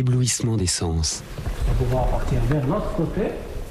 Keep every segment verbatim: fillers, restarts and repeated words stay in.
l'éblouissement des sens. On va pouvoir partir vers l'autre côté.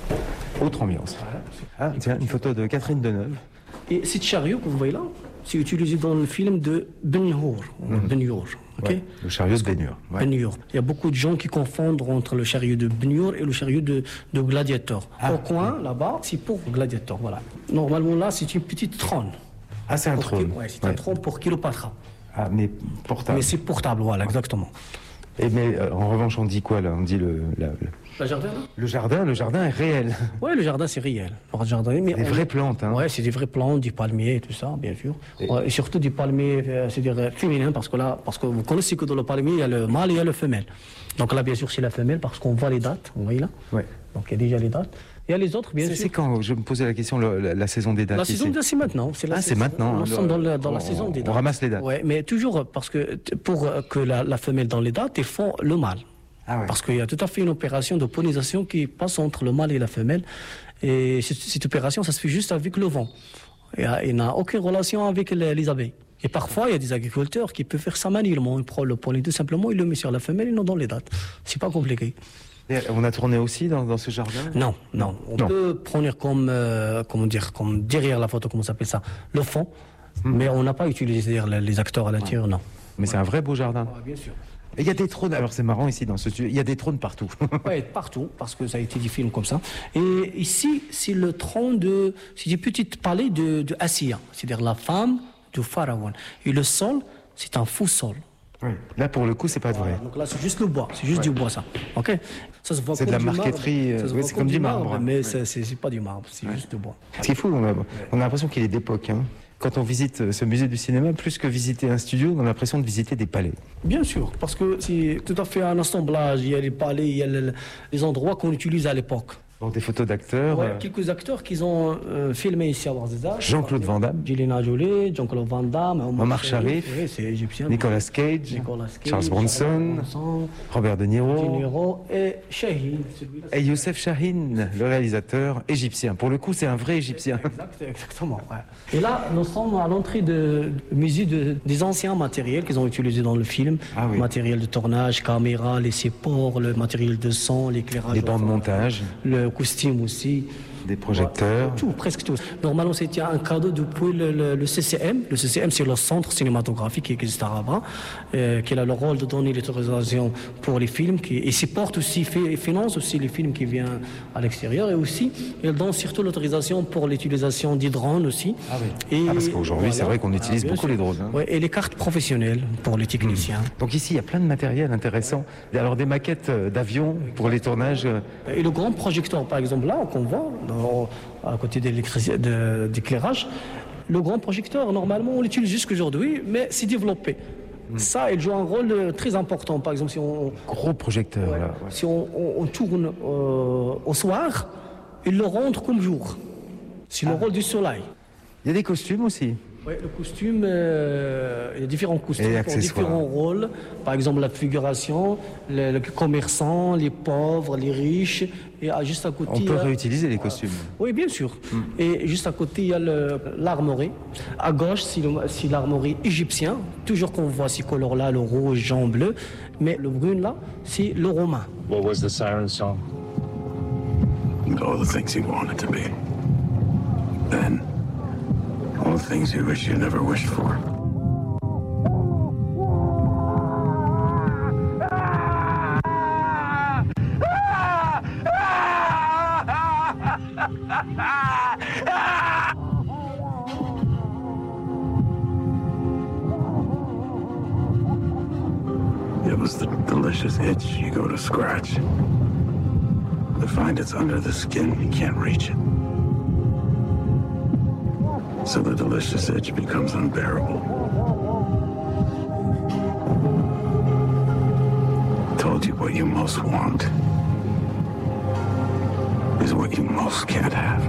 Autre ambiance. Voilà. Ah, tiens, une photo de Catherine Deneuve. Et ce chariot que vous voyez là, c'est utilisé dans le film de Ben-Hur. Mhm. Ben-Hur, ok? Ouais, le chariot de Ben-Hur. Ouais. Ben-Hur. Il y a beaucoup de gens qui confondent entre le chariot de Ben-Hur et le chariot de, de Gladiator. Ah. Au coin, là-bas, c'est pour Gladiator, voilà. Normalement, là, c'est une petite trône. Ah, c'est un Pour trône. Ki- ouais, c'est Ouais. un trône pour Cléopâtre. Ah, mais portable. Mais c'est portable, voilà, exactement. Et mais euh, en revanche, on dit quoi là? On dit le, la- le, Le jardin, là? le jardin. Le jardin est réel. Ouais, le jardin, c'est réel. Le jardin, mais Des on- vraies plantes. Hein. Ouais, c'est des vraies plantes, du palmier et tout ça, bien sûr. Et- Ouais, Et, surtout du palmier, euh, c'est-à-dire euh, féminin, parce que là, parce que vous connaissez que dans le palmier, il y a le mâle et il y a le femelle. Donc là, bien sûr, c'est la femelle, parce qu'on voit les dates, vous voyez là. Ouais. Donc il y a déjà les dates. Il y a les autres, bien C'est sûr. c'est quand? Je me posais la question, le- la, la saison des dates. La ici. saison des dates, c'est maintenant. la Ah, c'est saison- maintenant, Nous hein, sommes le- dans, le- dans la on- saison des on dates. ramasse les dates. Ouais, mais toujours, parce que t- pour euh, que la, la femelle dans les dates, ils font le mâle. Ah ouais. Parce qu'il y a tout à fait une opération de pollinisation qui passe entre le mâle et la femelle. Et cette, cette opération, ça se fait juste avec le vent. Et, euh, il n'a aucune relation avec les, les abeilles. Et parfois, il y a des agriculteurs qui peuvent faire ça manuellement. Ils prennent le pollen tout simplement, ils le mettent sur la femelle et non dans les dates. C'est pas compliqué. Et on a tourné aussi dans, dans ce jardin? Non, non. On Non. peut prendre comme, euh, comment dire, comme derrière la photo, comment ça s'appelle ça, le fond. Mais on n'a pas utilisé c'est-à-dire, les, les acteurs à l'intérieur, non. Mais c'est un vrai beau jardin. bien sûr. Et il y a des trônes. Alors c'est marrant ici dans ce studio. Il y a des trônes partout. Oui, partout, parce que ça a été des films comme ça. Et ici, c'est le trône de. C'est des petits palais de, de Assia, c'est-à-dire la femme du pharaon. Et le sol, c'est un faux sol. Oui. Là pour le coup, c'est pas vrai. Donc là, c'est juste le bois, c'est juste du bois, ça. Ok. Ça se voit C'est de comme la du marbre. marqueterie, Ça se euh, voit oui, c'est comme du marbre. mais Ouais. c'est, c'est, c'est pas du marbre, c'est juste du bois. Ce qui est fou, on a, on a l'impression qu'il est d'époque. Hein. Quand on visite ce musée du cinéma, plus que visiter un studio, on a l'impression de visiter des palais. Bien sûr, parce que c'est tout à fait un assemblage. Il y a les palais, il y a le- les endroits qu'on utilise à l'époque. Donc des photos d'acteurs. Ouais, euh, quelques acteurs qui ont euh, filmé ici à Ouarzazate. Jean-Claude Van Damme, Angelina Jolie, Jean-Claude Van Damme, Omar Sharif, oui, c'est égyptien. Nicolas Cage, Nicolas Cage, Charles Bronson, Bronson, Robert De Niro De Niro et Shahin. celui-là, c'est- et Youssef Chahine, le réalisateur égyptien. Pour le coup, c'est un vrai égyptien. Exact, exactement. Ouais. Et là, nous sommes à l'entrée de- du musée de- des anciens matériels qu'ils ont utilisés dans le film. Ah oui. Matériel de tournage, caméra, les supports, le matériel de son, l'éclairage. Des bancs de montage, Le costume aussi. des projecteurs. Tout, presque tout. Normalement, c'était un cadeau depuis le, le- le C C M. Le C C M, c'est le centre cinématographique qui existe à Rabat, euh, qui a le rôle de donner l'autorisation pour les films, qui, et supporte aussi, fait, et finance aussi les films qui viennent à l'extérieur, et aussi, il donne surtout l'autorisation pour l'utilisation des drones aussi. Ah oui. Et Ah, parce qu'aujourd'hui, c'est vrai qu'on utilise bien beaucoup sûr. les drones, hein. Ouais, et les cartes professionnelles pour les techniciens. Donc ici, il y a plein de matériel intéressant. Alors des maquettes euh, d'avions pour les tournages. euh, Et le grand projecteur, par exemple, là, qu'on voit, dans- à côté d'électrici- de- d'éclairage, le grand projecteur, normalement, on l'utilise jusqu'aujourd'hui, mais c'est développé. Ça, il joue un rôle euh, très important. Par exemple, si on, Gros projecteurs, ouais, là. si on, on- on tourne euh, au soir, il le rend comme jour. C'est le rôle du soleil. Il y a des costumes aussi. Ouais, le costume, euh, il y a différents costumes Et pour accessoires. différents rôles. Par exemple, la figuration, le, le commerçant, les pauvres, les riches. Et ah, juste à côté, On il y peut a- réutiliser les costumes. Oui, bien sûr. Et juste à côté, il y a le- l'armoirie. À gauche, c'est le- c'est l'armoirie égyptien. Toujours qu'on voit ces couleurs-là, le rouge, jaune, bleu. Mais le brun, là, c'est le romain. What was the siren song? All the things you wanted to be. Then, all the things you wish you never wished for. It was the delicious itch you go to scratch. To find it's under the skin, you can't reach it. So the delicious itch becomes unbearable. Told you what you most want is what you most can't have.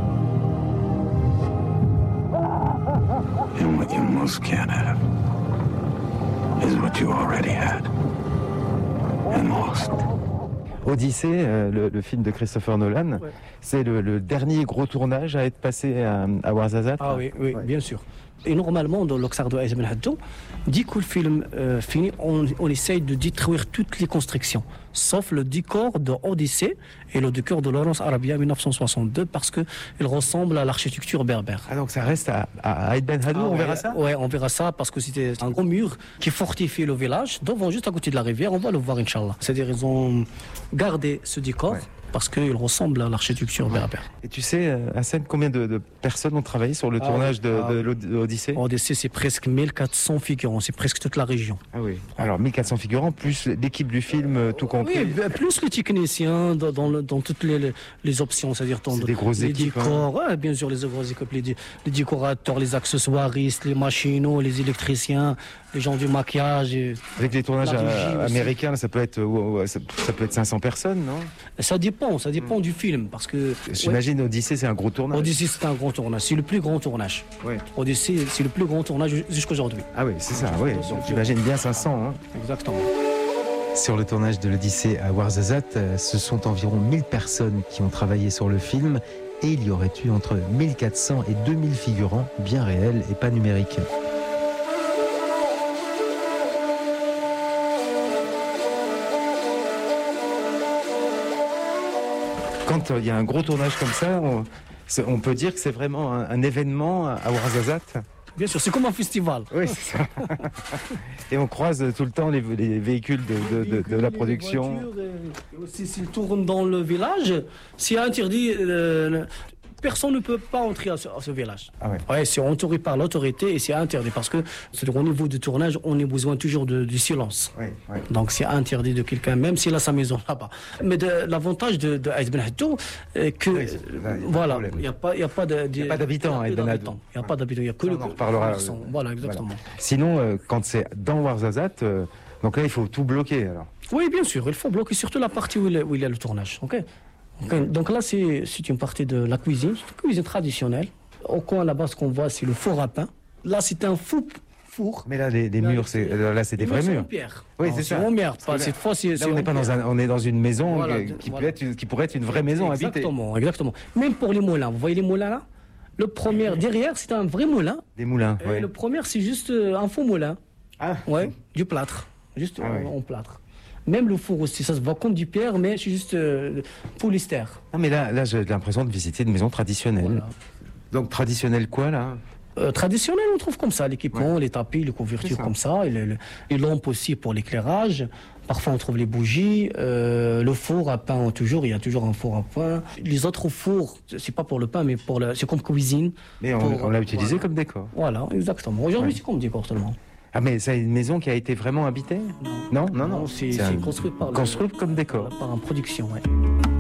And what you most can't have is what you already had and lost. Odyssée, euh, le, le film de Christopher Nolan, Ouais. c'est le, le dernier gros tournage à être passé à, à Ouarzazate. Ah oui, oui, Ouais. bien sûr. Et normalement, dans l'Oxar de Aïs Ben Hadjo, dès que le film euh, finit, on, on essaye de détruire toutes les constructions, sauf le décor de Odyssée et le décor de Lawrence Arabia mille neuf cent soixante-deux, parce qu'il ressemble à l'architecture berbère. Ah, donc ça reste à, à Aïd Ben Hadjo, Ah, on ouais, verra ça? Ouais, on verra ça, parce que c'était un gros mur qui fortifie le village, devant, juste à côté de la rivière, on va le voir, Inch'Allah. C'est-à-dire qu'ils ont gardé ce décor. Ouais. Parce qu'il ressemble à l'architecture berbère. Et tu sais, Hassan, combien de, de personnes ont travaillé sur le ah tournage oui. de, de, de l'Odyssée? L'Odyssée, c'est presque mille quatre cents figurants, c'est presque toute la région. Ah oui. Alors mille quatre cents figurants, plus l'équipe du film, tout compris. Oui, plus les techniciens dans, dans, le, dans toutes les, les options, c'est-à-dire dans des grosses les équipes, décors, hein. Ouais, bien sûr, les grosses équipes, les, les décorateurs, les accessoiristes, les machinaux, les électriciens, les gens du maquillage. Et avec les tournages à, américains, ça peut être ça, ça peut être cinq cents personnes, non? Ça dépend, ça dépend mmh. du film, parce que j'imagine ouais, Odyssée, c'est un gros tournage. Odyssée, c'est un grand tournage, c'est le plus grand tournage. Ouais. Odyssée, c'est le plus grand tournage jusqu'aujourd'hui. Ah oui, c'est ça. Oui. Donc j'imagine bien cinq cents. Hein. Exactement. Sur le tournage de l'Odyssée à Ouarzazate, ce sont environ mille personnes qui ont travaillé sur le film, et il y aurait eu entre mille quatre cents et deux mille figurants, bien réels et pas numériques. Quand il y a un gros tournage comme ça, on, on peut dire que c'est vraiment un, un événement à Ouarzazate. Bien sûr, c'est comme un festival. Oui, c'est ça. Et on croise tout le temps les, les véhicules de, de, de, de la production. Et aussi, s'ils tournent dans le village, c'est interdit. Euh, Personne ne peut pas entrer à ce, à ce village. Ah ouais. Ouais, c'est entouré par l'autorité et c'est interdit parce que au niveau du tournage, on a besoin toujours de, du silence. Ouais, ouais. Donc c'est interdit de quelqu'un, même s'il a sa maison là-bas. Mais l'avantage de, de Aïs Ben Hadjo, euh, que ouais, euh, voilà, il n'y a pas, il y a pas d'habitants à Aïs Ben Hadjo. Il n'y a pas d'habitants, il n'y a que le. On en reparlera. Voilà, exactement. Voilà. Sinon, euh, quand c'est dans Ouarzazate, euh, donc là il faut tout bloquer alors. Oui, bien sûr, il faut bloquer surtout la partie où il, où il y a le tournage. Ok. Okay. Donc là, c'est une partie de la cuisine, c'est une cuisine traditionnelle. Au coin là-bas, ce qu'on voit, c'est le four à pain. Là, c'est un fou four. Mais là, les, les murs, c'est là, c'est des vrais murs. En pierre. Oui, c'est ça. En pierre. Cette fois, c'est on n'est pas dans un, on est dans une maison voilà, qui, voilà. Peut être, qui pourrait être une vraie maison habitée. Exactement, exactement. Même pour les moulins, vous voyez les moulins là. Le premier derrière, c'est un vrai moulin. Des moulins. Et ouais. Le premier, c'est juste un faux moulin. Ah. Ouais, du plâtre, juste ah, en, ouais. en plâtre. Même le four aussi, ça se voit comme du pierre, mais c'est juste euh, polyester. Ah, mais là, là j'ai l'impression de visiter une maison traditionnelle. Voilà. Donc, traditionnelle quoi, là euh, Traditionnelle, on trouve comme ça, l'équipement, ouais. les tapis, les couvertures comme ça, et les, les lampes aussi pour l'éclairage. Parfois, on trouve les bougies, euh, le four à pain, toujours, il y a toujours un four à pain. Les autres fours, c'est pas pour le pain, mais pour le, c'est comme cuisine. Mais on, pour, on l'a utilisé voilà. comme décor. Voilà, exactement. Aujourd'hui, ouais. c'est comme décor seulement. Ah, mais c'est une maison qui a été vraiment habitée? Non, non, non, non c'est un... construit par construit le... comme décor. Par en production, oui.